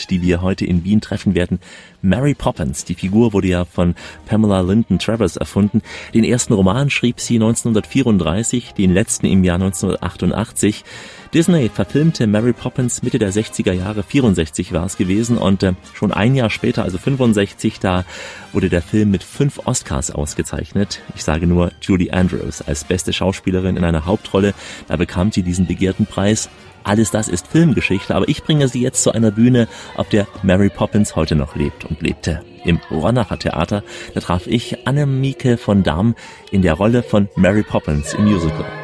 und die wir heute in Wien treffen werden. Mary Poppins. Die Figur wurde ja von Pamela Lyndon Travers erfunden. Den ersten Roman schrieb sie 1934, den letzten im Jahr 1988. Disney verfilmte Mary Poppins Mitte der 60er Jahre, 64 war es gewesen, und schon ein Jahr später, also 65, da wurde der Film mit 5 Oscars ausgezeichnet. Ich sage nur Julie Andrews als beste Schauspielerin in einer Hauptrolle, da bekam sie diesen begehrten Preis. Alles das ist Filmgeschichte, aber ich bringe Sie jetzt zu einer Bühne, auf der Mary Poppins heute noch lebt und lebte. Im Ronacher Theater, da traf ich Annemieke von Damm in der Rolle von Mary Poppins im Musical.